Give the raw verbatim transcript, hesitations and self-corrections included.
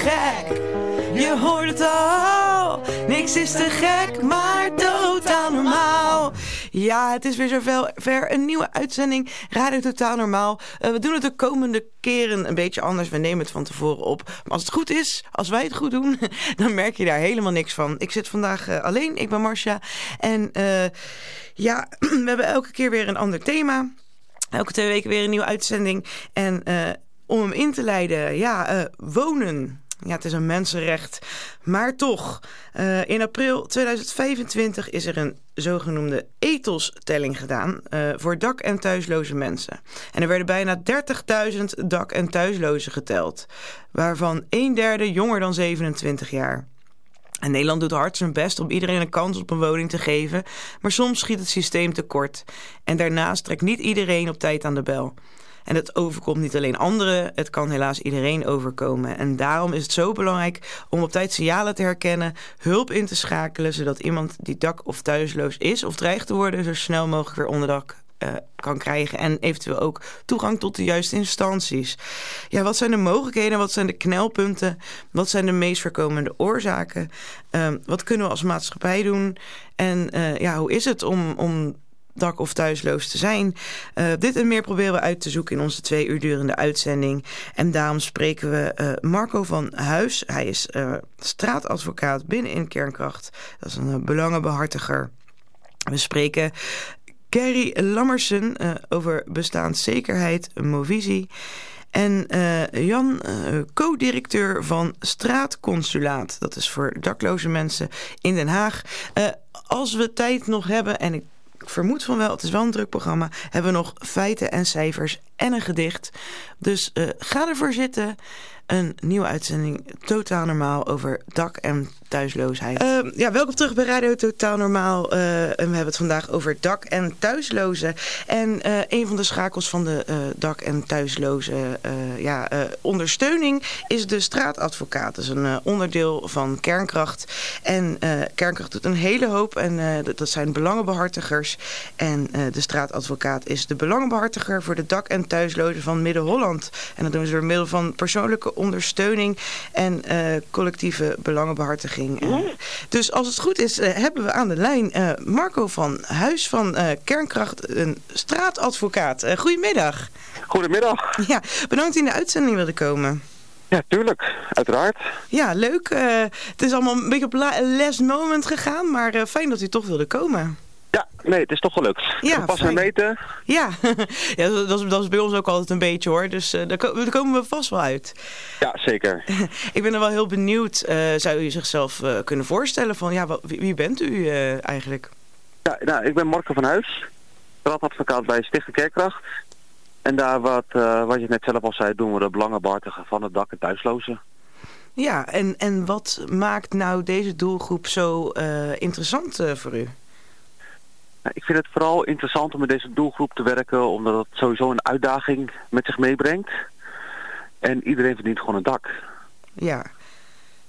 gek. Je hoort het al, niks is te gek, maar totaal normaal. Ja, het is weer zover ver een nieuwe uitzending Radio Totaal Normaal. Uh, we doen het de komende keren een beetje anders. We nemen het van tevoren op. Maar als het goed is, als wij het goed doen, dan merk je daar helemaal niks van. Ik zit vandaag uh, alleen, ik ben Marcia. En uh, ja, we hebben elke keer weer een ander thema. Elke twee weken weer een nieuwe uitzending. En uh, om hem in te leiden, ja, uh, wonen. Ja, het is een mensenrecht. Maar toch, uh, in april tweeduizend vijfentwintig is er een zogenoemde ethos-telling gedaan uh, voor dak- en thuisloze mensen. En er werden bijna dertigduizend dak- en thuislozen geteld, waarvan een derde jonger dan zevenentwintig jaar. En Nederland doet hard zijn best om iedereen een kans op een woning te geven, maar soms schiet het systeem tekort. En daarnaast trekt niet iedereen op tijd aan de bel. En het overkomt niet alleen anderen, het kan helaas iedereen overkomen. En daarom is het zo belangrijk om op tijd signalen te herkennen, hulp in te schakelen, zodat iemand die dak- of thuisloos is of dreigt te worden, zo snel mogelijk weer onderdak uh, kan krijgen. En eventueel ook toegang tot de juiste instanties. Ja, wat zijn de mogelijkheden? Wat zijn de knelpunten? Wat zijn de meest voorkomende oorzaken? Uh, wat kunnen we als maatschappij doen? En uh, ja, hoe is het om... om dak- of thuisloos te zijn. Uh, dit en meer proberen we uit te zoeken in onze twee uur durende uitzending. En daarom spreken we uh, Marco van Huis. Hij is uh, straatadvocaat binnen in Kernkracht. Dat is een uh, belangenbehartiger. We spreken Gerry Lammersen uh, over bestaanszekerheid, Movisie. En uh, Jan, uh, co-directeur van Straatconsulaat. Dat is voor dakloze mensen in Den Haag. Uh, als we tijd nog hebben, en ik Ik vermoed van wel, het is wel een druk programma, hebben we nog feiten en cijfers en een gedicht. Dus uh, ga ervoor zitten. Een nieuwe uitzending Totaal Normaal over dak- en thuisloosheid. Uh, ja, welkom terug bij Radio Totaal Normaal. Uh, en we hebben het vandaag over dak- en thuislozen. En uh, een van de schakels van de uh, dak- en thuisloze uh, ja, uh, ondersteuning is de straatadvocaat. Dat is een uh, onderdeel van Kernkracht. En uh, Kernkracht doet een hele hoop. En uh, dat zijn belangenbehartigers. En uh, de straatadvocaat is de belangenbehartiger voor de dak- en thuislozen van Midden-Holland. En dat doen ze door middel van persoonlijke ondersteuning en uh, collectieve belangenbehartiging. Uh, dus als het goed is, uh, hebben we aan de lijn uh, Marco van Huis van uh, Kernkracht, een straatadvocaat. Uh, goedemiddag. Goedemiddag. Ja, bedankt dat u in de uitzending wilde komen. Ja, tuurlijk. Uiteraard. Ja, leuk. Uh, het is allemaal een beetje op la- last moment gegaan, maar uh, fijn dat u toch wilde komen. Ja, nee, het is toch gelukt. Ja, pas naar meten. Ja, ja dat, is, dat is bij ons ook altijd een beetje hoor. Dus uh, daar, ko- daar komen we vast wel uit. Ja, zeker. Ik ben er wel heel benieuwd. Uh, zou u zichzelf uh, kunnen voorstellen van, ja, wat, wie, wie bent u uh, eigenlijk? Ja, nou, ik ben Marco van Huis. Straatadvocaat bij Stichting Kernkracht. En daar wat, uh, wat je net zelf al zei, doen we de belangenbehartigen van het dak- en thuislozen. Ja, en, en wat maakt nou deze doelgroep zo uh, interessant uh, voor u? Ik vind het vooral interessant om met deze doelgroep te werken, omdat het sowieso een uitdaging met zich meebrengt. En iedereen verdient gewoon een dak. Ja,